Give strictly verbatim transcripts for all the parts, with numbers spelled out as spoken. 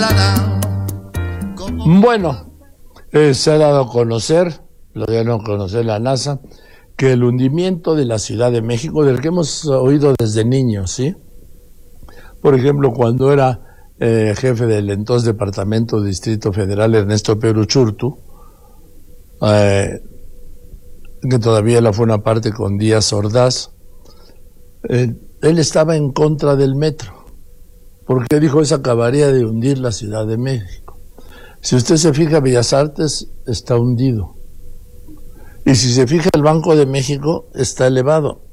Bueno, eh, se ha dado a conocer, lo dieron a conocer la NASA, que el hundimiento de la Ciudad de México, del que hemos oído desde niños, ¿sí? Por ejemplo, cuando era eh, jefe del entonces Departamento de Distrito Federal, Ernesto Peruchurtu, eh, que todavía la fue una parte con Díaz Ordaz, eh, él estaba en contra del metro, porque dijo eso acabaría de hundir la Ciudad de México. Si usted se fija, Bellas Artes está hundido. Y si se fija, el Banco de México está elevado.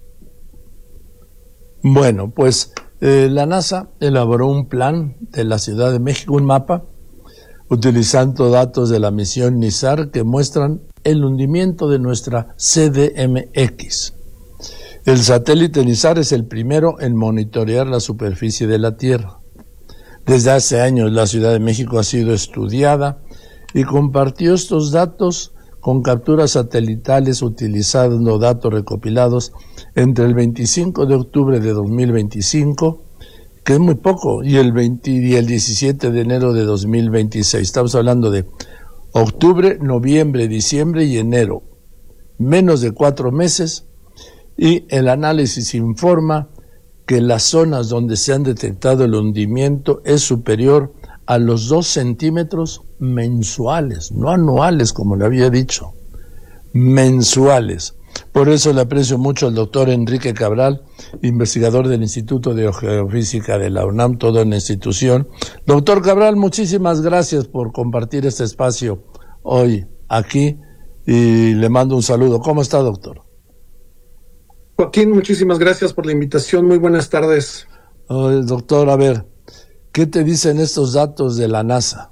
Bueno, pues eh, la NASA elaboró un plan de la Ciudad de México, un mapa, utilizando datos de la misión NISAR que muestran el hundimiento de nuestra C D M X. El satélite NISAR es el primero en monitorear la superficie de la Tierra. Desde hace años la Ciudad de México ha sido estudiada y compartió estos datos con capturas satelitales utilizando datos recopilados entre el veinticinco de octubre de dos mil veinticinco, que es muy poco, y el veinte y el diecisiete de enero de dos mil veintiséis. Estamos hablando de octubre, noviembre, diciembre y enero. Menos de cuatro meses, y el análisis informa que las zonas donde se han detectado el hundimiento es superior a los dos centímetros mensuales, no anuales como le había dicho, mensuales. Por eso le aprecio mucho al doctor Enrique Cabral, investigador del Instituto de Geofísica de la UNAM, toda una institución. Doctor Cabral, muchísimas gracias por compartir este espacio hoy aquí y le mando un saludo. ¿Cómo está, doctor? Joaquín, muchísimas gracias por la invitación. Muy buenas tardes. Oh, doctor, a ver, ¿qué te dicen estos datos de la NASA?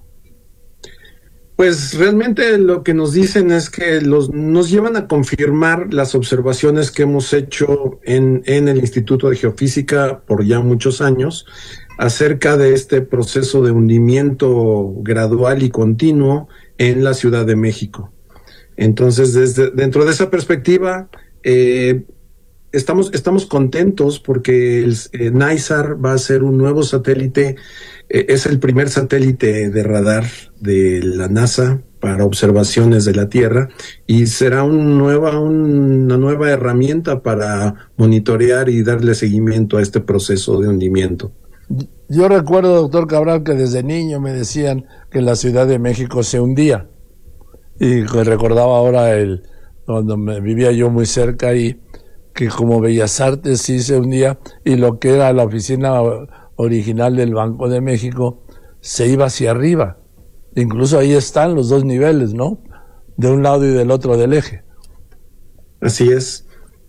Pues realmente lo que nos dicen es que los, nos llevan a confirmar las observaciones que hemos hecho en, en el Instituto de Geofísica por ya muchos años acerca de este proceso de hundimiento gradual y continuo en la Ciudad de México. Entonces, desde dentro de esa perspectiva, eh, Estamos, estamos contentos porque el eh, NISAR va a ser un nuevo satélite, eh, es el primer satélite de radar de la NASA para observaciones de la Tierra y será un nueva, un, una nueva herramienta para monitorear y darle seguimiento a este proceso de hundimiento. Yo recuerdo, doctor Cabral, que desde niño me decían que la Ciudad de México se hundía y que recordaba ahora el cuando me, vivía yo muy cerca y que como Bellas Artes sí se hundía y lo que era la oficina original del Banco de México se iba hacia arriba. Incluso ahí están los dos niveles, ¿no? De un lado y del otro del eje. Así es.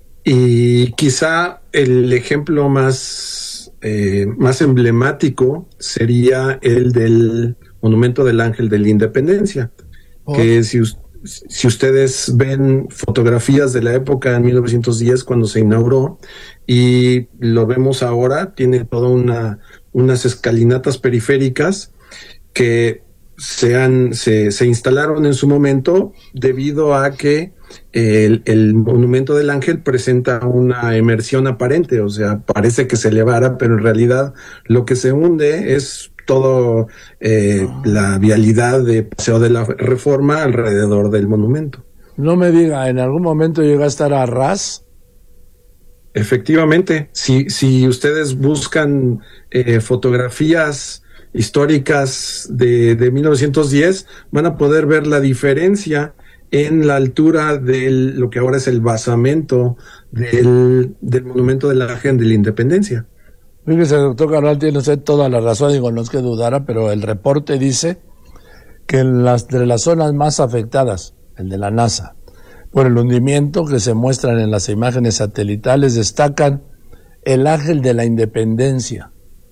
Y quizá el ejemplo más, eh, más emblemático sería el del Monumento del Ángel de la Independencia, oh. que si usted Si ustedes ven fotografías de la época en mil novecientos diez cuando se inauguró y lo vemos ahora, tiene toda una unas escalinatas periféricas que se, han, se, se instalaron en su momento debido a que el, el Monumento del Ángel presenta una emersión aparente, o sea, parece que se elevara, pero en realidad lo que se hunde es todo eh, la vialidad de Paseo de la Reforma alrededor del monumento. No me diga, ¿en algún momento llegó a estar a ras? Efectivamente, si, si ustedes buscan eh, fotografías históricas de, de mil novecientos diez, van a poder ver la diferencia en la altura de lo que ahora es el basamento del, del Monumento del Ángel de la Independencia. Fíjese, doctor Cabral, tiene usted toda la razón, digo, no es que dudara, pero el reporte dice que en las, de las zonas más afectadas, el de la NASA, por el hundimiento que se muestran en las imágenes satelitales, destacan el Ángel de la Independencia,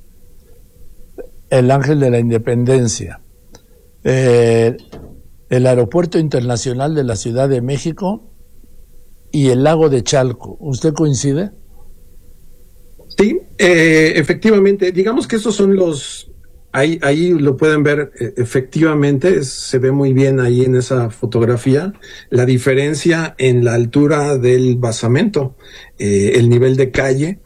el Ángel de la Independencia, eh, el Aeropuerto Internacional de la Ciudad de México y el Lago de Chalco. ¿Usted coincide? Sí, eh, efectivamente, digamos que esos son los, ahí, ahí lo pueden ver, eh, efectivamente, es, se ve muy bien ahí en esa fotografía, la diferencia en la altura del basamento, eh, el nivel de calle,